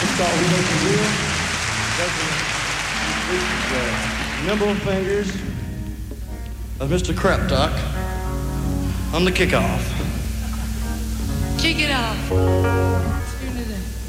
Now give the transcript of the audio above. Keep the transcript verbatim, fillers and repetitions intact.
It's called We Make It Real. This is the nimble fingers of Mister Crep Duck on the kickoff. Kick it off. Tune it in.